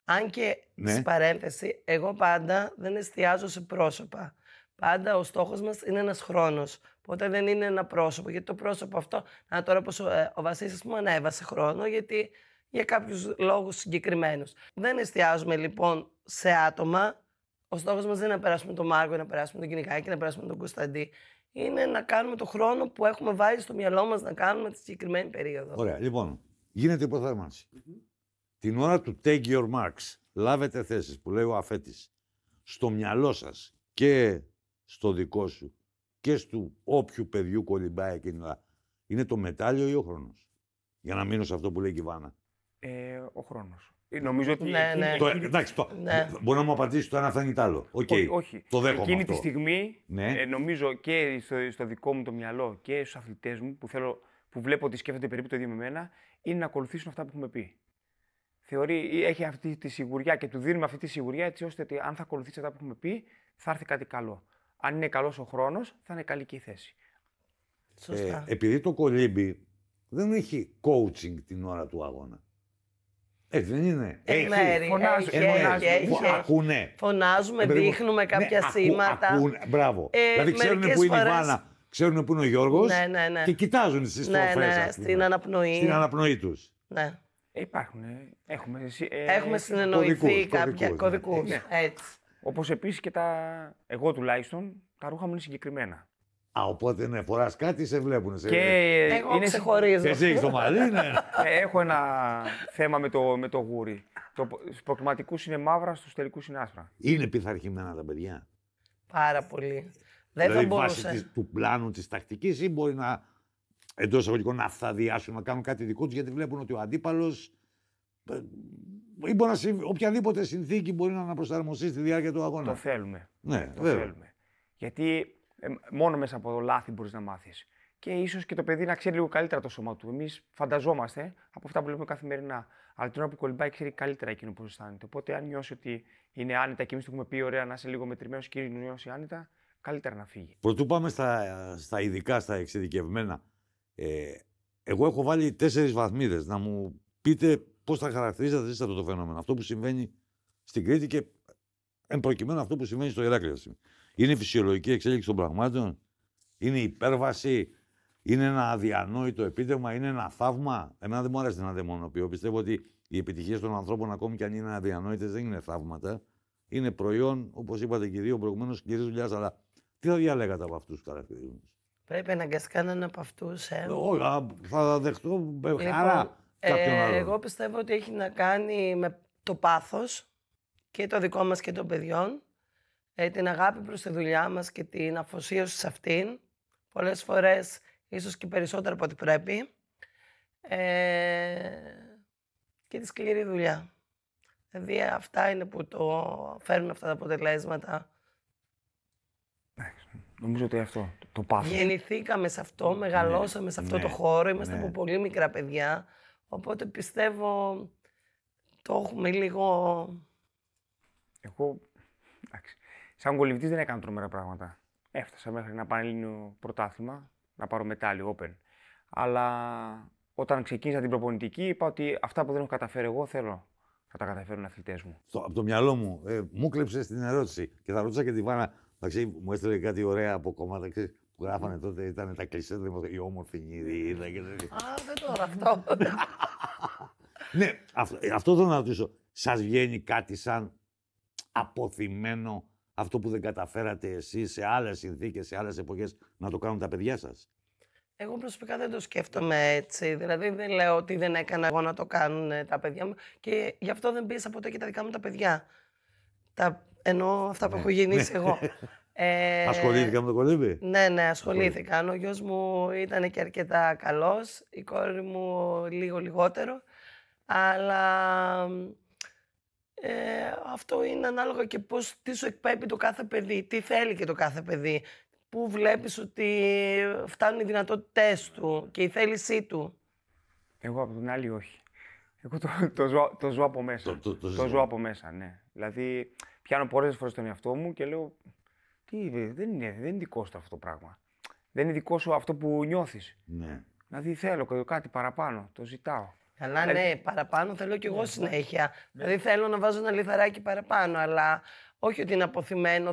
Αν και, Ναι. σε παρένθεση, εγώ πάντα δεν εστιάζω σε πρόσωπα. Πάντα ο στόχος μας είναι ένας χρόνος. Οπότε δεν είναι ένα πρόσωπο. Γιατί το πρόσωπο αυτό, τώρα όπως ο Βασίλης, ας πούμε, ανέβασε χρόνο, γιατί για κάποιους λόγους συγκεκριμένους. Δεν εστιάζουμε λοιπόν σε άτομα. Ο στόχος μας δεν είναι να περάσουμε τον Μάρκο, να περάσουμε τον Κυνηγάκη, να περάσουμε τον Κωνσταντή. Είναι να κάνουμε το χρόνο που έχουμε βάλει στο μυαλό μας να κάνουμε τη συγκεκριμένη περίοδο. Ωραία, λοιπόν, γίνεται υποθέρμανση. Την ώρα του take your marks, λάβετε θέσεις που λέει ο αφέτης, στο μυαλό σας και στο δικό σου και στο όποιου παιδιού κολυμπάει εκείνη, είναι το μετάλλιο ή ο χρόνος? Για να μείνω σε αυτό που λέει και η Βάνα. Ο χρόνος. Νομίζω ότι. Ναι. Εντάξει, Ναι. μπορεί να μου απαντήσει το ένα φαίνει το άλλο. Όχι. Το δέχομαι Εκείνη αυτό. τη στιγμή, Ναι. νομίζω και στο δικό μου το μυαλό και στους αθλητές μου που βλέπω ότι σκέφτονται περίπου το ίδιο με μένα, είναι να ακολουθήσουν αυτά που έχουμε πει. Έχει αυτή τη σιγουριά και του δίνουμε αυτή τη σιγουριά έτσι ώστε ότι αν θα ακολουθήσει αυτά που έχουμε πει, θα έρθει κάτι καλό. Αν είναι καλός ο χρόνος, θα είναι καλή και η θέση. Σωστά. Επειδή το κολύμπι δεν έχει coaching την ώρα του αγώνα. Δεν είναι. Ακούνε. Φωνάζουμε, δείχνουμε κάποια σήματα. Μπράβο. Δηλαδή ξέρουν που είναι η Βάνα, ξέρουν που είναι ο Γιώργος και κοιτάζουν στις στροφές. Στην αναπνοή. Στην αναπνοή τους. Ναι. Έχουμε συνεννοηθεί κάποια κωδικούς. Ναι. Έτσι. Όπως επίσης και εγώ τουλάχιστον, τα ρούχα μου είναι συγκεκριμένα. Οπότε ναι, φοράς κάτι, σε βλέπουν. Εγώ ξεχωρίζω. Εσύ έχεις το μαλλί, ναι. Έχω ένα θέμα με το γούρι. Στους προκριματικούς είναι μαύρα, στους τελικούς είναι άσπρα. Είναι πειθαρχημένα τα παιδιά. Πάρα πολύ. Δεν θα μπορούσε. Βάσει του πλάνου της τακτικής ή μπορεί να εντός εισαγωγικών να αυθαδιάσουν, να κάνουν κάτι δικό τους γιατί βλέπουν ότι ο αντίπαλος ή οποιαδήποτε συνθήκη μπορεί να προσαρμοστεί στη διάρκεια του αγώνα. Το θέλουμε. Ναι, το θέλουμε. Γιατί μόνο μέσα από το λάθη μπορείς να μάθεις. Και ίσως και το παιδί να ξέρει λίγο καλύτερα το σώμα του. Εμείς φανταζόμαστε από αυτά που βλέπουμε καθημερινά. Αλλά την ώρα που κολυμπάει ξέρει καλύτερα εκείνο πώς αισθάνεται. Οπότε, αν νιώσει ότι είναι άνετα και εμείς του έχουμε πει: ωραία, να είσαι λίγο μετρημένος και νιώσει άνετα, καλύτερα να φύγει. Πρωτού πάμε στα ειδικά, στα εξειδικευμένα. Εγώ έχω βάλει 4 βαθμίδες. Να μου πείτε πώς θα χαρακτηρίζατε εσείς αυτό το φαινόμενο. Αυτό που συμβαίνει στην Κρήτη και εν προκειμένου αυτό που συμβαίνει στο Ηράκλειο. Είναι η φυσιολογική εξέλιξη των πραγμάτων, είναι η υπέρβαση, είναι ένα αδιανόητο επίτευγμα, είναι ένα θαύμα. Εμένα δεν μου άρεσε να δαιμονοποιώ. Πιστεύω ότι οι επιτυχίες των ανθρώπων, ακόμη και αν είναι αδιανόητες, δεν είναι θαύματα. Είναι προϊόν, όπως είπατε και οι δύο προηγουμένως, σκληρής δουλειάς. Αλλά τι θα διαλέγατε από αυτούς τους χαρακτηρισμούς? Πρέπει αναγκαστικά να είναι από αυτούς. Θα δεχτώ με χαρά κάποιον άλλο. Εγώ πιστεύω ότι έχει να κάνει με το πάθος και το δικό μας και των παιδιών. Την αγάπη προς τη δουλειά μας και την αφοσίωση σε αυτήν. Πολλές φορές, ίσως και περισσότερο από ό,τι πρέπει. Και τη σκληρή δουλειά. Δηλαδή αυτά είναι που φέρνουν αυτά τα αποτελέσματα. Νομίζω ότι αυτό, το πάθος. Γεννηθήκαμε σε αυτό, μεγαλώσαμε σε αυτό το χώρο, είμαστε από πολύ μικρά παιδιά. Οπότε πιστεύω το έχουμε λίγο... Εγώ, εντάξει, σαν κολυβητής δεν έκανα τρομερά πράγματα. Έφτασα μέχρι να Πανελλήνιο πρωτάθλημα, να πάρω μετάλλιο Open. Αλλά όταν ξεκίνησα την προπονητική, είπα ότι αυτά που δεν έχω καταφέρει εγώ θέλω να τα καταφέρουν οι αθλητές μου. Από το μυαλό μου, μου κλέψε την ερώτηση και θα ρωτούσα και τη Βάνα. Εντάξει, μου έστειλε κάτι ωραία από κομμάτα που γράφανε τότε. Ήταν τα κλεισέ, η όμορφη νηρίδα και τέτοια. δεν τώρα αυτό. Ναι, αυτό θέλω να ρωτήσω. Σας βγαίνει κάτι σαν αποθυμένο αυτό που δεν καταφέρατε εσείς σε άλλες συνθήκες, σε άλλες εποχές να το κάνουν τα παιδιά σας? Εγώ προσωπικά δεν το σκέφτομαι έτσι. Δηλαδή δεν λέω ότι δεν έκανα εγώ να το κάνουν τα παιδιά μου και γι' αυτό δεν πίεσα ποτέ και τα δικά μου τα παιδιά. Ενώ αυτά που έχω γεννήσει εγώ. Ασχολήθηκα με το κολύμπι? Ναι, ασχολήθηκα. Ο γιος μου ήταν και αρκετά καλός, η κόρη μου λίγο λιγότερο. Αλλά αυτό είναι ανάλογα και τι σου εκπέμπει το κάθε παιδί, τι θέλει και το κάθε παιδί. Πού βλέπεις ότι φτάνουν οι δυνατότητές του και η θέλησή του. Εγώ από την άλλη όχι. Εγώ το ζω από μέσα. Το ζω από μέσα, ναι. Δηλαδή πιάνω πολλές φορές τον εαυτό μου και λέω δεν είναι δικό σου αυτό το πράγμα. Δεν είναι δικό σου αυτό που νιώθεις. Ναι. Δηλαδή θέλω κάτι παραπάνω, το ζητάω. Καλά, ναι, παραπάνω θέλω κι εγώ συνέχεια. Δηλαδή θέλω να βάζω ένα λιθαράκι παραπάνω, αλλά όχι ότι είναι αποθυμένο.